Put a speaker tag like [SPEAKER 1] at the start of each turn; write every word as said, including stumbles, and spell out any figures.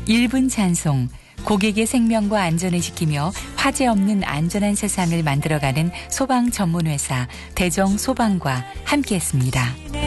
[SPEAKER 1] 일 분 찬송, 고객의 생명과 안전을 지키며 화재 없는 안전한 세상을 만들어가는 소방 전문회사 대정소방과 함께했습니다.